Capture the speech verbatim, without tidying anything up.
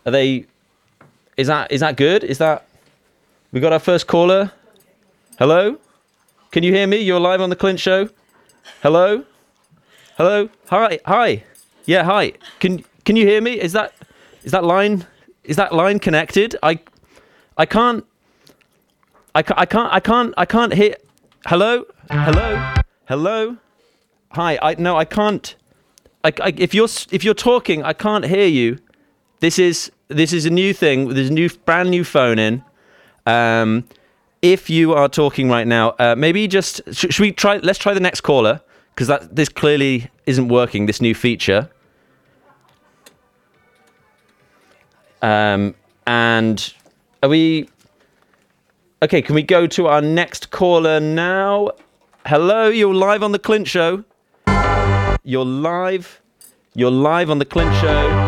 Are they? Is that is that good? Is that? We got our first caller. Hello? Can you hear me? You're live on the Clint Show. Hello? Hello? Hi. Hi. Yeah. Hi. Can Can you hear me? Is that is that line is that line connected? I I can't. I, ca- I can't. I can't. I can't hear. Hello. Hello. Hello. Hi. I no. I can't. I, I, if you're if you're talking, I can't hear you. This is this is a new thing. There's a new brand new phone in. Um, if you are talking right now, uh, maybe just sh- should we try? Let's try the next caller because that this clearly isn't working. This new feature. Um, and are we? Okay, can we go to our next caller now? Hello, you're live on the Clint Show. You're live. You're live on the Clint Show.